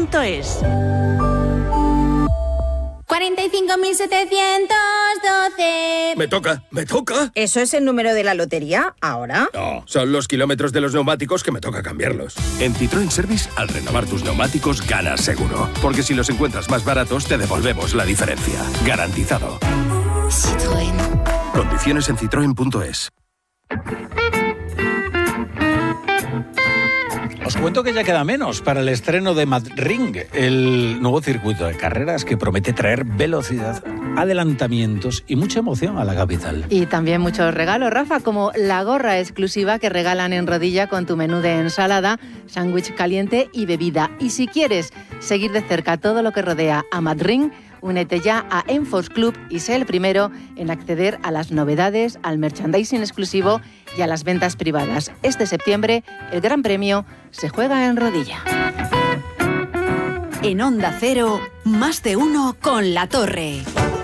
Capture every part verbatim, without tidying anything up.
punto es. cuarenta y cinco mil setecientos doce. Me toca, me toca. ¿Eso es el número de la lotería ahora? No, son los kilómetros de los neumáticos que me toca cambiarlos. En Citroën Service, al renovar tus neumáticos, ganas seguro. Porque si los encuentras más baratos, te devolvemos la diferencia. Garantizado. Citroën. Condiciones en citroen punto es. Os cuento que ya queda menos para el estreno de Madring, el nuevo circuito de carreras que promete traer velocidad, adelantamientos y mucha emoción a la capital. Y también muchos regalos, Rafa, como la gorra exclusiva que regalan en Rodilla con tu menú de ensalada, sándwich caliente y bebida. Y si quieres seguir de cerca todo lo que rodea a Madring, únete ya a Enforce Club y sé el primero en acceder a las novedades, al merchandising exclusivo y a las ventas privadas. Este septiembre, el Gran Premio se juega en Rodilla. En Onda Cero, más de uno con La Torre.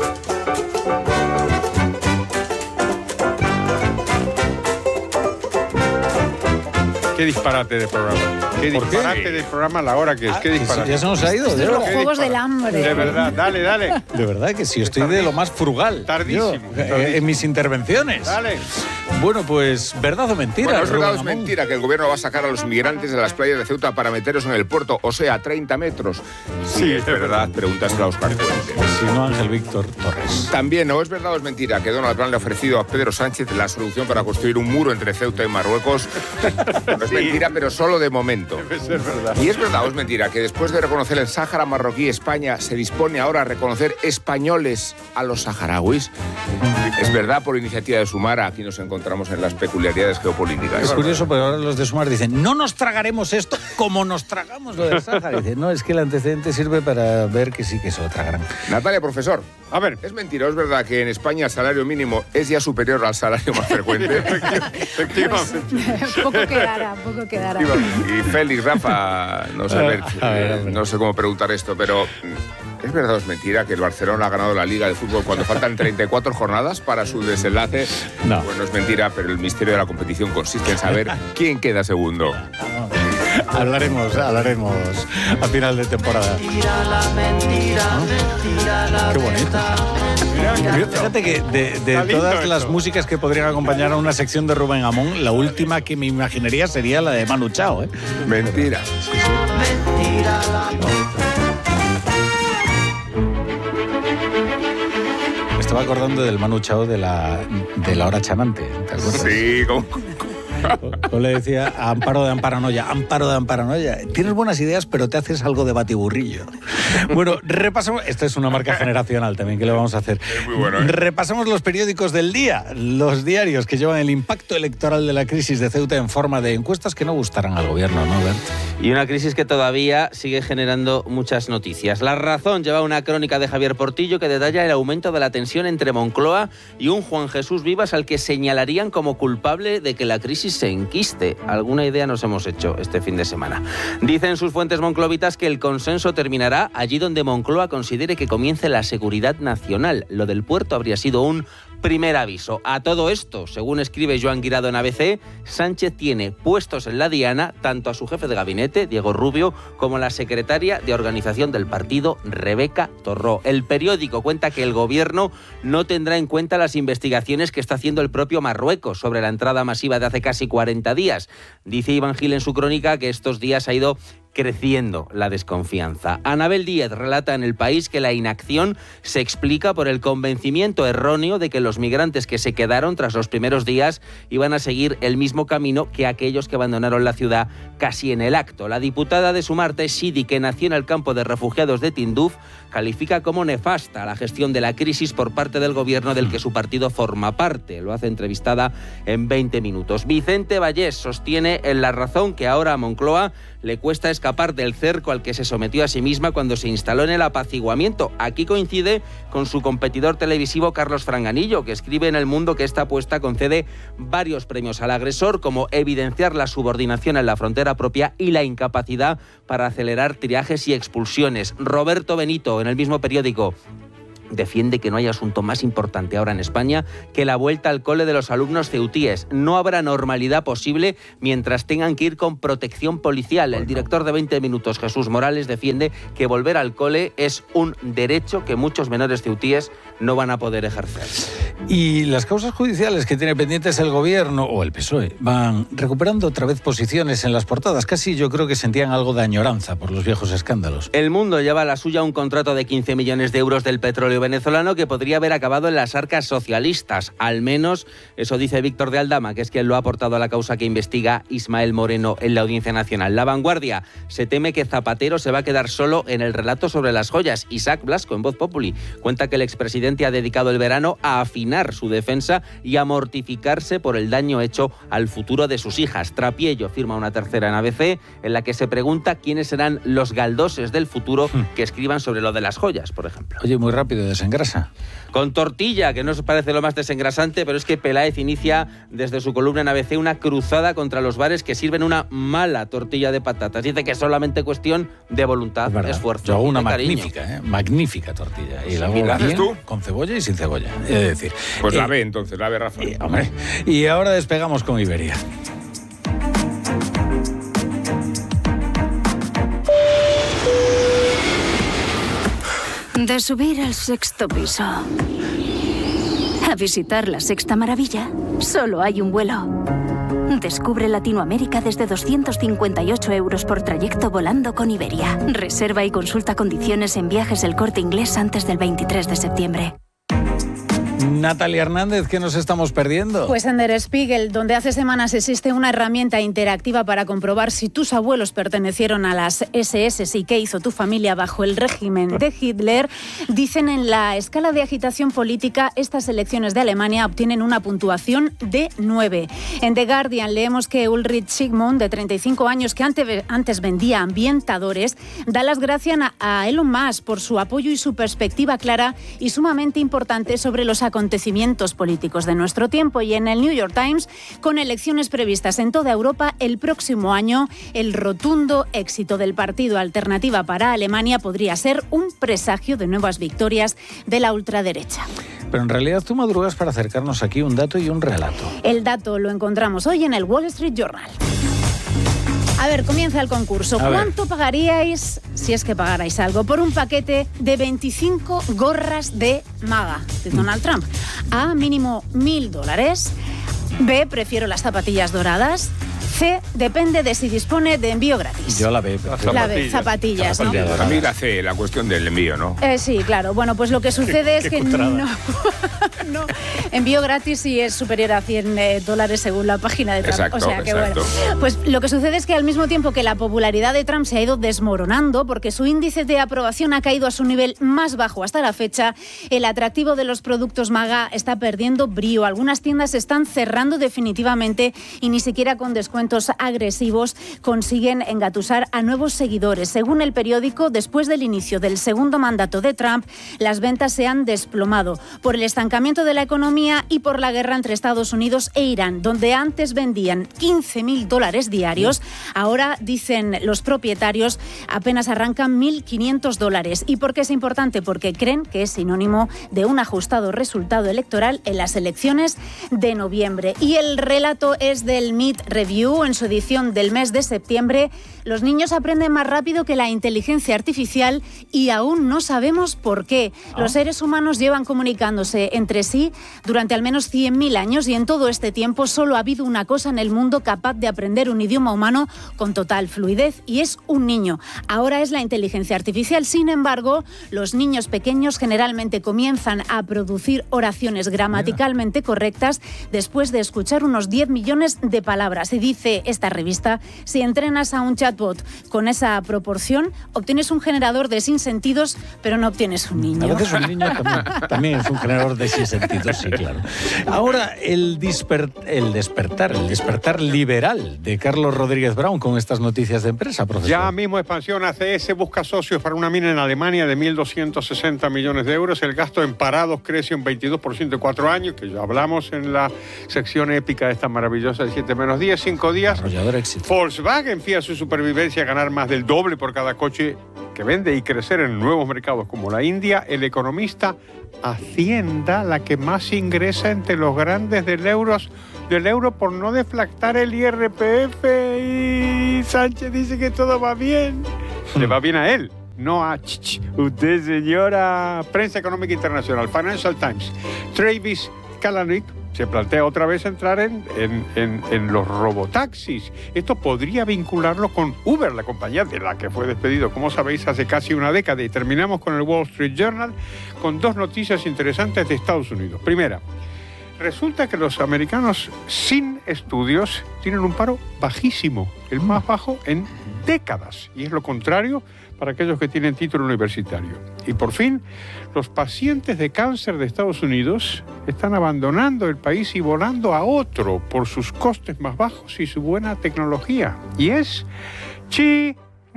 Qué disparate de programa. Qué disparate qué? de programa a la hora que es. Ah, Qué disparate. Ya se nos ha ido. De los Juegos del Hambre. De verdad, dale, dale. De verdad que sí, estoy de lo más frugal. Tardísimo. Yo, tardísimo. Eh, en mis intervenciones. Dale. Bueno, pues, ¿verdad o mentira? Bueno, es verdad o es Ramón? mentira que el gobierno va a sacar a los migrantes de las playas de Ceuta para meterlos en el puerto, o sea, treinta metros. Sí, sí es verdad, pregúntaselo a Óscar Puente. Si no, Ángel Víctor Torres. También, ¿no es verdad o es mentira que Donald Trump le ha ofrecido a Pedro Sánchez la solución para construir un muro entre Ceuta y Marruecos? No es sí. mentira, pero solo de momento. Debe ser verdad. Y es verdad o es mentira que después de reconocer el Sáhara marroquí, España se dispone ahora a reconocer españoles a los saharauis. Es verdad, por iniciativa de Sumar, aquí nos encontramos en las peculiaridades geopolíticas. Es curioso, pero ahora los de Sumar dicen, no nos tragaremos esto como nos tragamos lo del Sáhara. Dicen, no, es que el antecedente sirve para ver que sí que se lo tragarán. Natalia, profesor. A ver. ¿Es mentira o es verdad que en España el salario mínimo es ya superior al salario más frecuente? Efectivamente. Pues, poco quedará, poco quedará. Y Félix, Rafa, no sé, a ver, a ver, a ver. no sé cómo preguntar esto, pero ¿es verdad o es mentira que el Barcelona ha ganado la Liga de Fútbol cuando faltan treinta y cuatro jornadas para su desenlace? No. Bueno, es mentira, pero el misterio de la competición consiste en saber quién queda segundo. Hablaremos, hablaremos a final de temporada. ¿No? Qué bonito. Fíjate que de, de todas las músicas que podrían acompañar a una sección de Rubén Amón, la última que me imaginaría sería la de Manu Chao, ¿eh? Mentira. Sí, sí. Me estaba acordando del Manu Chao de la, de la hora chanante, ¿te acuerdas? Sí, como... Yo le decía a Amparo de Amparanoia, Amparo de Amparanoia, tienes buenas ideas, pero te haces algo de batiburrillo. Bueno, repasamos, esta es una marca generacional también que le vamos a hacer. Es muy bueno, ¿eh? Repasamos los periódicos del día, los diarios que llevan el impacto electoral de la crisis de Ceuta en forma de encuestas que no gustarán al gobierno, ¿no, Bert? Y una crisis que todavía sigue generando muchas noticias. La Razón lleva una crónica de Javier Portillo que detalla el aumento de la tensión entre Moncloa y un Juan Jesús Vivas al que señalarían como culpable de que la crisis se enquiste. Alguna idea nos hemos hecho este fin de semana. Dicen sus fuentes monclovitas que el consenso terminará allí donde Moncloa considere que comience la seguridad nacional. Lo del puerto habría sido un primer aviso. A todo esto, según escribe Joan Guirado en A B C, Sánchez tiene puestos en la diana tanto a su jefe de gabinete, Diego Rubio, como a la secretaria de organización del partido, Rebeca Torró. El periódico cuenta que el gobierno no tendrá en cuenta las investigaciones que está haciendo el propio Marruecos sobre la entrada masiva de hace casi cuarenta días. Dice Iván Gil en su crónica que estos días ha ido creciendo la desconfianza. Anabel Díez relata en El País que la inacción se explica por el convencimiento erróneo de que los migrantes que se quedaron tras los primeros días iban a seguir el mismo camino que aquellos que abandonaron la ciudad casi en el acto. La diputada de Sumar, Sidi, que nació en el campo de refugiados de Tinduf, califica como nefasta la gestión de la crisis por parte del gobierno del que su partido forma parte. Lo hace entrevistada en veinte minutos. Vicente Vallés sostiene en La Razón que ahora a Moncloa le cuesta escapar del cerco al que se sometió a sí misma cuando se instaló en el apaciguamiento. Aquí coincide con su competidor televisivo Carlos Franganillo, que escribe en El Mundo que esta apuesta concede varios premios al agresor, como evidenciar la subordinación en la frontera propia y la incapacidad para acelerar triajes y expulsiones. Roberto Benito, en el mismo periódico, defiende que no hay asunto más importante ahora en España que la vuelta al cole de los alumnos ceutíes. No habrá normalidad posible mientras tengan que ir con protección policial. El director de veinte minutos, Jesús Morales, defiende que volver al cole es un derecho que muchos menores ceutíes no van a poder ejercer. Y las causas judiciales que tiene pendientes el gobierno o el P S O E van recuperando otra vez posiciones en las portadas. Casi yo creo que sentían algo de añoranza por los viejos escándalos. El Mundo lleva a la suya un contrato de quince millones de euros del petróleo venezolano que podría haber acabado en las arcas socialistas. Al menos eso dice Víctor de Aldama, que es quien lo ha aportado a la causa que investiga Ismael Moreno en la Audiencia Nacional. La Vanguardia: se teme que Zapatero se va a quedar solo en el relato sobre las joyas. Isaac Blasco, en Voz Populi, cuenta que el expresidente ha dedicado el verano a afinar su defensa y a mortificarse por el daño hecho al futuro de sus hijas. Trapiello firma una tercera en A B C en la que se pregunta quiénes serán los galdoses del futuro que escriban sobre lo de las joyas, por ejemplo. Oye, muy rápido, desengrasa. Con tortilla, que no os parece lo más desengrasante, pero es que Peláez inicia desde su columna en A B C una cruzada contra los bares que sirven una mala tortilla de patatas. Dice que es solamente cuestión de voluntad, de esfuerzo. Yo hago una de magnífica, ¿eh? magnífica tortilla. Y la hago ¿Y la haces bien, tú? Con cebolla y sin cebolla. Es decir, pues eh, la ve entonces, la ve Rafa. Eh, hombre. Y ahora despegamos con Iberia. De subir al sexto piso a visitar la sexta maravilla, solo hay un vuelo. Descubre Latinoamérica desde doscientos cincuenta y ocho euros por trayecto volando con Iberia. Reserva y consulta condiciones en Viajes El Corte Inglés antes del veintitrés de septiembre. Natalia Hernández, ¿qué nos estamos perdiendo? Pues en Der Spiegel, donde hace semanas existe una herramienta interactiva para comprobar si tus abuelos pertenecieron a las ese ese y qué hizo tu familia bajo el régimen de Hitler, dicen en la escala de agitación política, estas elecciones de Alemania obtienen una puntuación de nueve. En The Guardian leemos que Ulrich Sigmund, de treinta y cinco años, que antes, antes vendía ambientadores, da las gracias a Elon Musk por su apoyo y su perspectiva clara y sumamente importante sobre los acontecimientos políticos de nuestro tiempo. Y en el New York Times, con elecciones previstas en toda Europa el próximo año, el rotundo éxito del partido Alternativa para Alemania podría ser un presagio de nuevas victorias de la ultraderecha. Pero en realidad tú madrugas para acercarnos aquí un dato y un relato. El dato lo encontramos hoy en el Wall Street Journal. A ver, comienza el concurso. A ¿Cuánto ver. pagaríais, si es que pagarais algo, por un paquete de veinticinco gorras de MAGA de Donald Trump? A, mínimo mil dólares. B, prefiero las zapatillas doradas. C, depende de si dispone de envío gratis. Yo la B. La B, zapatillas, ¿no? A mí la C, la cuestión del envío, ¿no? Eh, sí, claro. Bueno, pues lo que sucede es Qué que cutrada. no, no. Envío gratis si es superior a cien eh, dólares según la página de Trump. Exacto, o sea, que exacto. bueno. Pues lo que sucede es que al mismo tiempo que la popularidad de Trump se ha ido desmoronando porque su índice de aprobación ha caído a su nivel más bajo hasta la fecha, el atractivo de los productos MAGA está perdiendo brío. Algunas tiendas están cerrando definitivamente y ni siquiera con descuentos agresivos consiguen engatusar a nuevos seguidores. Según el periódico, después del inicio del segundo mandato de Trump, las ventas se han desplomado por el estancamiento de la economía y por la guerra entre Estados Unidos e Irán, donde antes vendían quince mil dólares diarios, ahora, dicen los propietarios, apenas arrancan mil quinientos dólares. ¿Y por qué es importante? Porque creen que es sinónimo de un ajustado resultado electoral en las elecciones de noviembre. Y el relato es del Mead Review, en su edición del mes de septiembre. Los niños aprenden más rápido que la inteligencia artificial y aún no sabemos por qué. Los seres humanos llevan comunicándose entre sí durante al menos cien mil años y en todo este tiempo solo ha habido una cosa en el mundo capaz de aprender un idioma humano con total fluidez y es un niño. Ahora es la inteligencia artificial. Sin embargo, los niños pequeños generalmente comienzan a producir oraciones gramaticalmente correctas después de escuchar unos diez millones de palabras. Y dice esta revista, si entrenas a un chatbot con esa proporción, obtienes un generador de sinsentidos, pero no obtienes un niño. A veces un niño también, también es un generador de sinsentidos, sí, claro. Ahora, el, disper, el despertar, el despertar liberal de Carlos Rodríguez Brown con estas noticias de empresa, profesor. Ya mismo Expansión A C S busca socios para una mina en Alemania de mil doscientos sesenta millones de euros. El gasto en parados crece un veintidós por ciento en cuatro años, que ya hablamos en la sección épica de esta maravillosa de siete menos diez, cinco días. Desarrollador éxito. Volkswagen fía su supervivencia a ganar más del doble por cada coche que vende y crecer en nuevos mercados como la India, el economista Hacienda, la que más ingresa entre los grandes del euro, del euro por no deflactar el I R P F, y Sánchez dice que todo va bien. Le va bien a él, no a ch, ch, usted, señora. Prensa Económica Internacional, Financial Times. Travis Kalanick se plantea otra vez entrar en, en, en, en los robotaxis. Esto podría vincularlo con Uber, la compañía de la que fue despedido, como sabéis, hace casi una década. Y terminamos con el Wall Street Journal con dos noticias interesantes de Estados Unidos. Primera, resulta que los americanos sin estudios tienen un paro bajísimo, el más bajo en décadas, y es lo contrario para aquellos que tienen título universitario. Y por fin, los pacientes de cáncer de Estados Unidos están abandonando el país y volando a otro por sus costes más bajos y su buena tecnología. Y es China.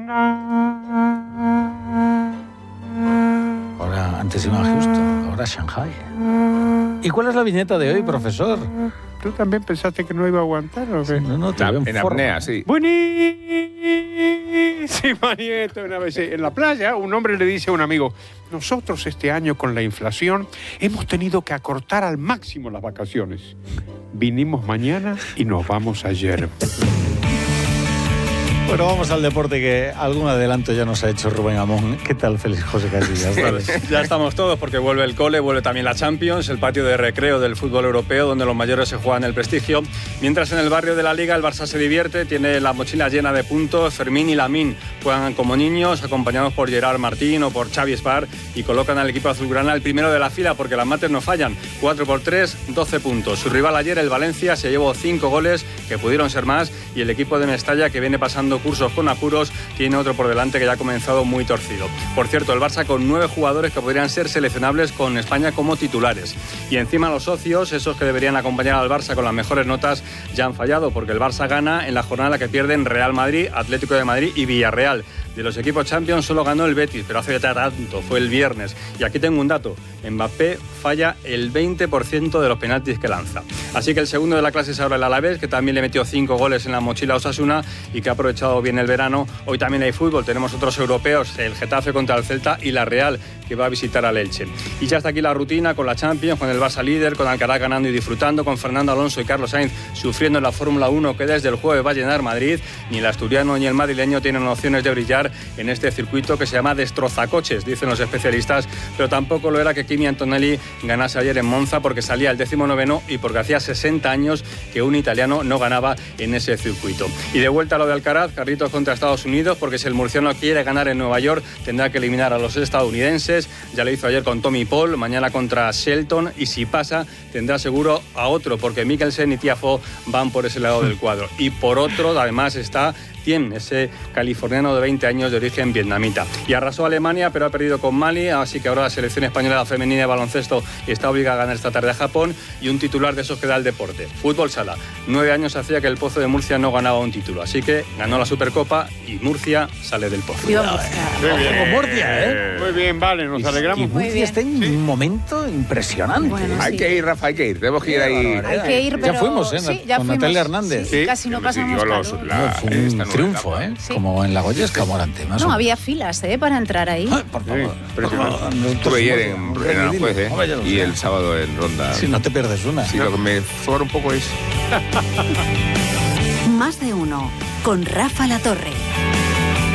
Ahora, antes iba a Houston, ahora Shanghai. ¿Y cuál es la viñeta de hoy, profesor? ¿Tú también pensaste que no iba a aguantar o qué? No, no, te veo en En forma. apnea, sí. Buenísima nieta. Una vez en la playa, un hombre le dice a un amigo: nosotros este año con la inflación hemos tenido que acortar al máximo las vacaciones. Vinimos mañana y nos vamos ayer. Bueno, vamos al deporte, que algún adelanto ya nos ha hecho Rubén Amón. ¿Qué tal, Félix José Casillas? Pues ya estamos todos, porque vuelve el cole, vuelve también la Champions, el patio de recreo del fútbol europeo, donde los mayores se juegan el prestigio. Mientras en el barrio de la Liga el Barça se divierte, tiene la mochila llena de puntos. Fermín y Lamine juegan como niños, acompañados por Gerard Martín o por Xavi Espar, y colocan al equipo azulgrana el primero de la fila, porque las mates no fallan. cuatro por tres, doce puntos. Su rival ayer, el Valencia, se llevó cinco goles, que pudieron ser más, y el equipo de Mestalla, que viene pasando cursos con apuros, tiene otro por delante que ya ha comenzado muy torcido. Por cierto, el Barça con nueve jugadores que podrían ser seleccionables con España como titulares. Y encima los socios, esos que deberían acompañar al Barça con las mejores notas, ya han fallado, porque el Barça gana en la jornada en la que pierden Real Madrid, Atlético de Madrid y Villarreal. De los equipos Champions solo ganó el Betis, pero hace ya tanto, fue el viernes. Y aquí tengo un dato: Mbappé falla el veinte por ciento de los penaltis que lanza. Así que el segundo de la clase es ahora el Alavés, que también le metió cinco goles en la mochila a Osasuna y que ha aprovechado bien el verano. Hoy también hay fútbol, tenemos otros europeos, el Getafe contra el Celta y la Real, que va a visitar al Elche. Y ya está aquí la rutina con la Champions, con el Barça líder, con Alcaraz ganando y disfrutando, con Fernando Alonso y Carlos Sainz sufriendo en la Fórmula uno, que desde el jueves va a llenar Madrid. Ni el asturiano ni el madrileño tienen opciones de brillar en este circuito que se llama destrozacoches, dicen los especialistas, pero tampoco lo era que Kimi Antonelli ganase ayer en Monza, porque salía el décimo noveno y porque hacía sesenta años que un italiano no ganaba en ese circuito. Y de vuelta a lo de Alcaraz, carritos contra Estados Unidos, porque si el murciano quiere ganar en Nueva York tendrá que eliminar a los estadounidenses. Ya lo hizo ayer con Tommy Paul, mañana contra Shelton, y si pasa tendrá seguro a otro, porque Mikkelsen y Tiafoe van por ese lado del cuadro. Y por otro, además, está Thiem, ese californiano de veinte años de origen vietnamita. Y arrasó a Alemania, pero ha perdido con Mali, así que ahora la selección española femenina de baloncesto está obligada a ganar esta tarde a Japón. Y un titular de esos que da el deporte: fútbol sala. Nueve años hacía que el Pozo de Murcia no ganaba un título, así que ganó la Supercopa y Murcia sale del Pozo. Muy bien, Murcia, ¿eh? Muy bien, vale, nos alegramos. Y Murcia está en un momento impresionante. Bueno, hay sí. que ir, Rafa, hay que ir. Tenemos que ir ahí. Hay que ir, pero... Ya fuimos, ¿eh? Sí, ya con fuimos. Natalia Hernández. Sí, sí, casi no pasamos los, calor. la, no, fue un triunfo, ¿eh? Sí. Como en la Goyesca Morante. Más no, o había filas, ¿eh? Para entrar ahí. Ay, por favor. Sí, estuve ayer en, en Aranjuez, ¿eh? Y el sábado en Ronda. Si no te pierdes una. Sí, lo que me sobra un poco es... Más de uno, con Rafa La Torre.